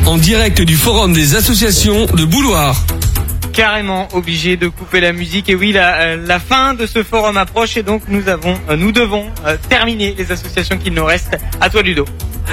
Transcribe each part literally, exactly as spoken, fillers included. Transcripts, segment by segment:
en direct du Forum des associations de Bouloir. Carrément obligé de couper la musique. Et oui, la, la fin de ce forum approche et donc nous avons, nous devons terminer les associations qu'il nous reste. À toi, Ludo.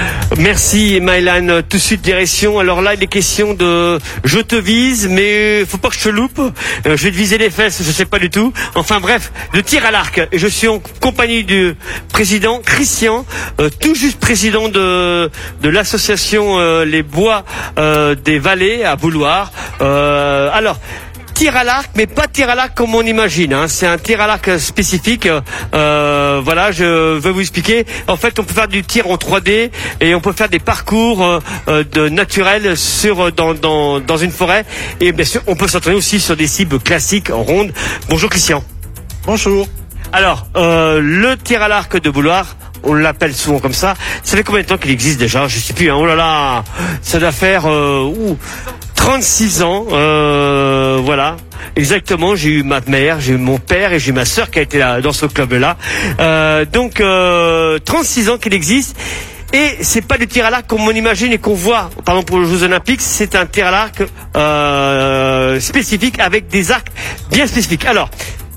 Merci Maëlan, tout de suite direction. Alors là il est question de je te vise mais faut pas que je te loupe, euh, je vais te viser les fesses, je sais pas du tout. Enfin bref, le tir à l'arc. Et je suis en compagnie du président Christian, euh, tout juste président de de l'association euh, Les Bois euh, des Vallées à Bouloir. Euh, alors tir à l'arc, mais pas tir à l'arc comme on imagine. Hein. C'est un tir à l'arc spécifique. Euh, voilà, je vais vous expliquer. En fait, on peut faire du tir en trois D et on peut faire des parcours euh, de naturels sur dans, dans dans une forêt. Et bien sûr, on peut s'entraîner aussi sur des cibles classiques en ronde. Bonjour Christian. Bonjour. Alors, euh, le tir à l'arc de Bouloir, on l'appelle souvent comme ça. Ça fait combien de temps qu'il existe déjà? Je sais plus. Hein. Oh là là, ça doit faire euh, ouh, trente-six ans. Euh, voilà. Exactement, j'ai eu ma mère, j'ai eu mon père et j'ai eu ma sœur qui a été là, dans ce club-là. Euh, donc, euh, trente-six ans qu'il existe. Et c'est pas du tir à l'arc comme on imagine et qu'on voit, par exemple pour les Jeux Olympiques, c'est un tir à l'arc euh, spécifique avec des arcs bien spécifiques. Alors,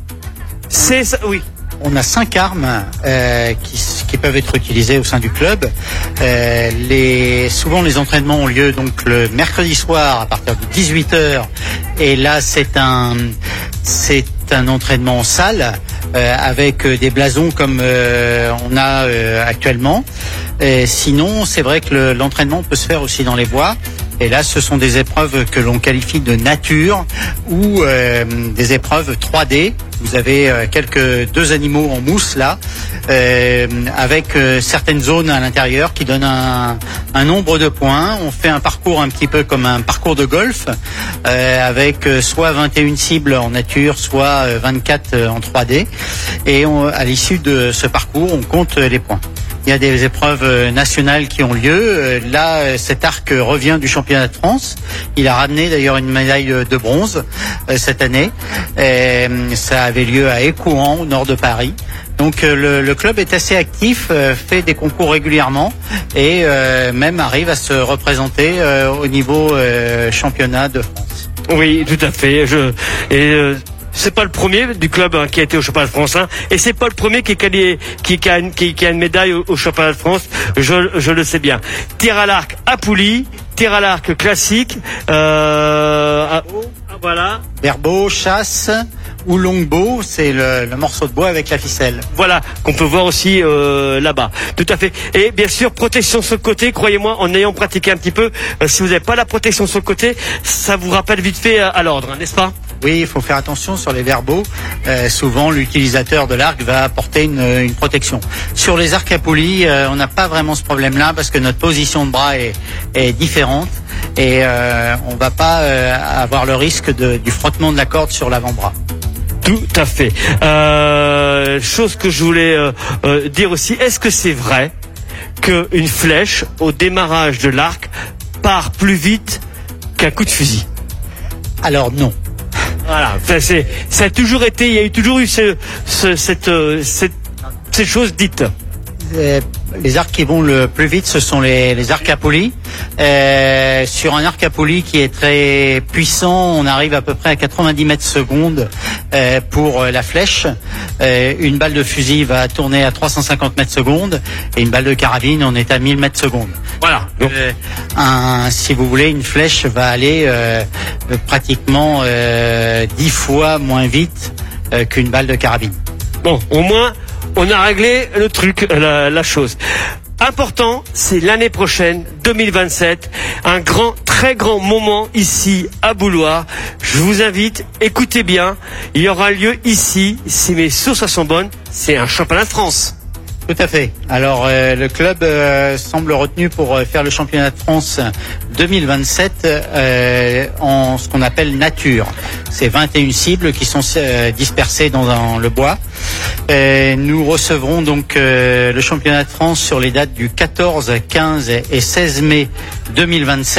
c'est ça, oui. On a cinq armes euh, qui, qui peuvent être utilisées au sein du club. Euh, les, souvent les entraînements ont lieu donc le mercredi soir à partir de dix-huit heures. Et là c'est un c'est un entraînement en salle euh, avec des blasons comme euh, on a euh, actuellement. Et sinon c'est vrai que le, l'entraînement peut se faire aussi dans les bois. Et là, ce sont des épreuves que l'on qualifie de nature ou euh, des épreuves trois D. Vous avez euh, quelques deux animaux en mousse là, euh, avec euh, certaines zones à l'intérieur qui donnent un, un nombre de points. On fait un parcours un petit peu comme un parcours de golf, euh, avec euh, soit vingt et une cibles en nature, soit euh, vingt-quatre en trois D. Et on, à l'issue de ce parcours, on compte les points. Il y a des épreuves nationales qui ont lieu. Là, cet arc revient du championnat de France. Il a ramené d'ailleurs une médaille de bronze cette année. Et ça avait lieu à Écouen, au nord de Paris. Donc le, le club est assez actif, fait des concours régulièrement et même arrive à se représenter au niveau championnat de France. Oui, tout à fait. Je et euh... c'est pas le premier du club hein, qui a été au championnat de France, hein, et c'est pas le premier qui, qui, qui, qui, a, une, qui, qui a une médaille au, au championnat de France. Je, je le sais bien. Tir à l'arc à poulie, tir à l'arc classique. Euh, à, voilà. Berbeau, chasse ou longbow, c'est le, le morceau de bois avec la ficelle. Voilà, qu'on peut voir aussi euh, là-bas. Tout à fait. Et bien sûr, protection sur le côté. Croyez-moi, en ayant pratiqué un petit peu, euh, si vous n'avez pas la protection sur le côté, ça vous rappelle vite fait à, à l'ordre, hein, n'est-ce pas? Oui, il faut faire attention sur les verbeaux. Euh, souvent, l'utilisateur de l'arc va apporter une, une protection. Sur les arcs à poulie, euh, on n'a pas vraiment ce problème-là parce que notre position de bras est, est différente et euh, on va pas euh, avoir le risque de, du frottement de la corde sur l'avant-bras. Tout à fait. Euh, chose que je voulais euh, euh, dire aussi, est-ce que c'est vrai qu'une flèche au démarrage de l'arc part plus vite qu'un coup de fusil? Alors non. Voilà, enfin, c'est, ça a toujours été, il y a eu toujours eu ce, ce, cette, cette, ces choses dites. Euh, les arcs qui vont le plus vite, ce sont les, les arcs à poulie. Euh, sur un arc à poulie qui est très puissant, on arrive à peu près à quatre-vingt-dix mètres secondes euh, pour la flèche. Euh, une balle de fusil va tourner à trois cent cinquante mètres secondes et une balle de carabine, on est à mille mètres secondes. Voilà. Donc, euh, un, si vous voulez, une flèche va aller euh, pratiquement euh, dix fois moins vite euh, qu'une balle de carabine. Bon, au moins, on a réglé le truc, la, la chose. Important, c'est l'année prochaine, deux mille vingt-sept, un grand, très grand moment ici à Bouloir. Je vous invite, écoutez bien, il y aura lieu ici, si mes sources sont bonnes, c'est un championnat de France. Tout à fait. Alors euh, le club euh, semble retenu pour euh, faire le championnat de France deux mille vingt-sept euh, en ce qu'on appelle nature. C'est vingt et une cibles qui sont euh, dispersées dans, dans le bois. Euh, nous recevrons donc euh, le championnat de France sur les dates du quatorze, quinze et seize mai deux mille vingt-sept.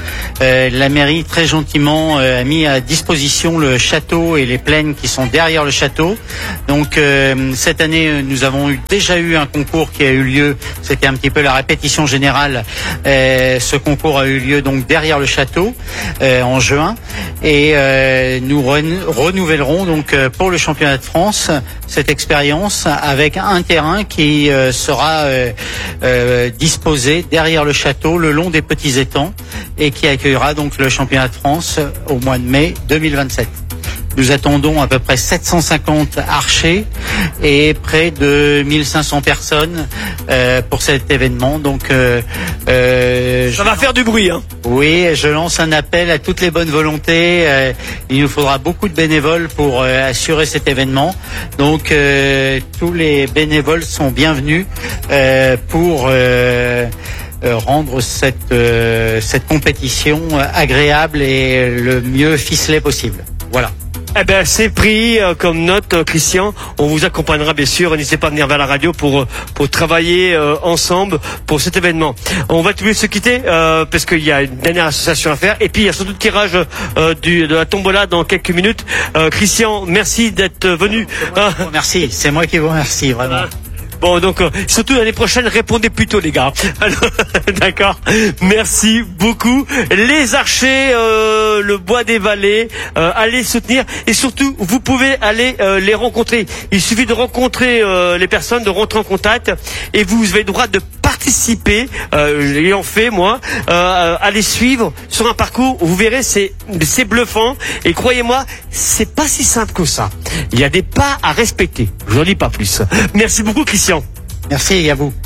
euh, la mairie très gentiment euh, a mis à disposition le château et les plaines qui sont derrière le château. Donc euh, cette année, nous avons eu, déjà eu un concours qui a eu lieu. C'était un petit peu la répétition générale. Euh, ce concours a eu lieu donc derrière le château euh, en juin, et euh, nous ren- renouvellerons donc euh, pour le championnat de France cette expérience avec un terrain qui euh, sera euh, euh, disposé derrière le château le long des petits étangs et qui accueillera donc le championnat de France au mois de mai deux mille vingt-sept. Nous attendons à peu près sept cent cinquante archers et près de mille cinq cents personnes euh, pour cet événement. Donc, euh, euh, Ça va faire du bruit, hein. Oui, je lance un appel à toutes les bonnes volontés. Euh, il nous faudra beaucoup de bénévoles pour euh, assurer cet événement. Donc, euh, tous les bénévoles sont bienvenus euh, pour euh, euh, rendre cette euh, cette compétition agréable et le mieux ficelée possible. Voilà. Eh ben, c'est pris euh, comme note, euh, Christian. On vous accompagnera, bien sûr. N'hésitez pas à venir vers la radio pour euh, pour travailler euh, ensemble pour cet événement. On va tous se quitter euh, parce qu'il y a une dernière association à faire. Et puis, il y a surtout le tirage euh, du, de la tombola dans quelques minutes. Euh, Christian, merci d'être venu. Merci, c'est moi qui vous remercie, vraiment. Bon, donc, euh, surtout l'année prochaine, répondez plus tôt, les gars. Alors, d'accord. Merci beaucoup. Les archers, euh, le bois des vallées, euh, allez soutenir. Et surtout, vous pouvez aller euh, les rencontrer. Il suffit de rencontrer euh, les personnes, de rentrer en contact. Et vous avez le droit de participer, euh, l'ayant fait, moi, euh, à les suivre sur un parcours. Vous verrez, c'est, c'est bluffant. Et croyez-moi, c'est pas si simple que ça. Il y a des pas à respecter. Je n'en dis pas plus. Merci beaucoup, Christian. Merci à vous.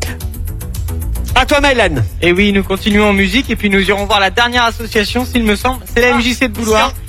À toi, Maëlan. Et oui, nous continuons en musique et puis nous irons voir la dernière association, s'il me semble. C'est la M J C de Bouloir.